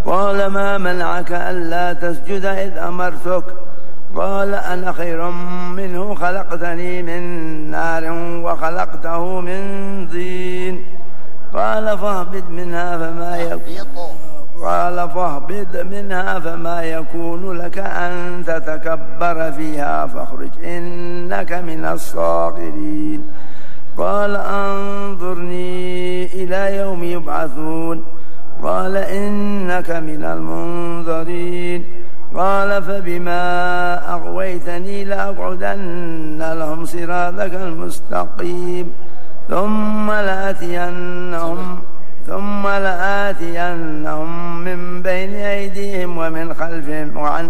قال ما منعك ألا تسجد إذ أمرتك؟ قال أنا خير منه، خلقتني من نار وخلقته من طين. قال فاهبط منها فما يكون لك أن تتكبر فيها فاخرج إنك من الصاغرين. قال أنظرني إلى يوم يبعثون. قال إنك من المنظرين. قال فبما أغويتني لأقعدن لهم صراطك المستقيم ثم لآتينهم من بين أيديهم ومن خلفهم وعن